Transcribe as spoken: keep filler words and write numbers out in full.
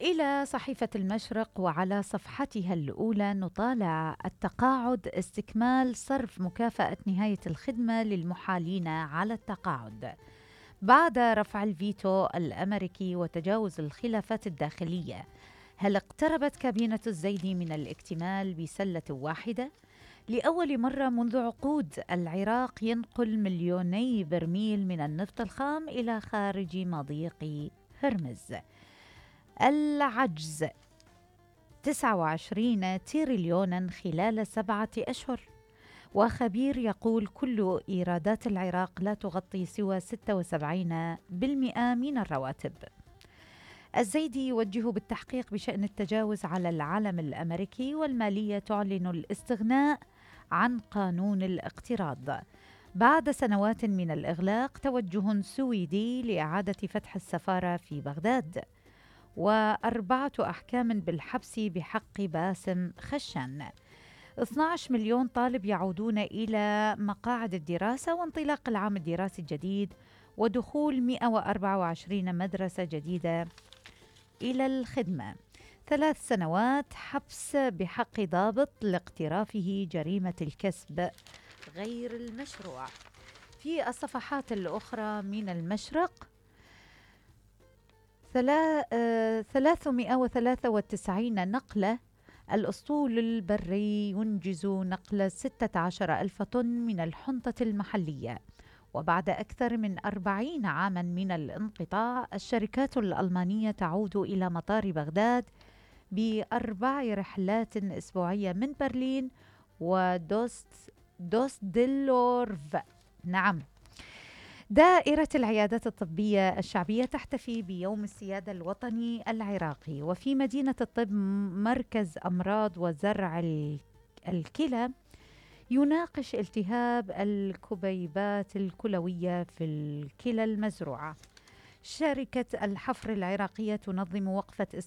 إلى صحيفة المشرق، وعلى صفحتها الأولى نطالع التقاعد، استكمال صرف مكافأة نهاية الخدمة للمحالين على التقاعد بعد رفع الفيتو الأمريكي وتجاوز الخلافات الداخلية. هل اقتربت كابينة الزيدي من الاكتمال بسلة واحدة؟ لأول مرة منذ عقود العراق ينقل مليوني برميل من النفط الخام إلى خارج مضيق هرمز. العجز تسعة وعشرين تريليونا خلال سبعة أشهر، وخبير يقول كل إيرادات العراق لا تغطي سوى ستة وسبعين بالمئة من الرواتب. الزيدي يوجه بالتحقيق بشأن التجاوز على العلم الأمريكي، والمالية تعلن الاستغناء عن قانون الاقتراض. بعد سنوات من الإغلاق، توجه سويدي لإعادة فتح السفارة في بغداد، وأربعة أحكام بالحبس بحق باسم خشن. اثني عشر مليون طالب يعودون إلى مقاعد الدراسة، وانطلاق العام الدراسي الجديد، ودخول مئة وأربعة وعشرين مدرسة جديدة إلى الخدمة. ثلاث سنوات حبس بحق ضابط لاقترافه جريمة الكسب غير المشروع. في الصفحات الأخرى من المشرق، ثلاثمئة وثلاثة وتسعين نقلة. الأسطول البري ينجز نقل ستة عشر ألف طن من الحنطة المحلية. وبعد أكثر من أربعين عاما من الانقطاع، الشركات الألمانية تعود إلى مطار بغداد بأربع رحلات أسبوعية من برلين ودوست دوستدلورف. نعم. دائرة العيادات الطبية الشعبية تحتفي بيوم السيادة الوطني العراقي. وفي مدينة الطب، مركز أمراض وزرع الكلى يناقش التهاب الكبيبات الكلوية في الكلى المزروعة. شركة الحفر العراقية تنظم وقفة